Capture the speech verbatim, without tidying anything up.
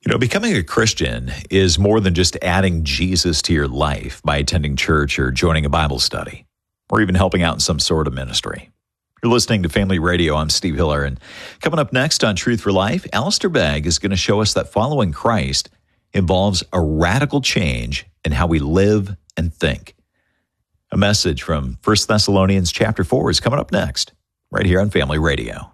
You know, becoming a Christian is more than just adding Jesus to your life by attending church or joining a Bible study, or even helping out in some sort of ministry. You're listening to Family Radio. I'm Steve Hiller, and coming up next on Truth for Life, Alistair Begg is going to show us that following Christ involves a radical change in how we live and think. A message from First Thessalonians chapter four is coming up next, right here on Family Radio.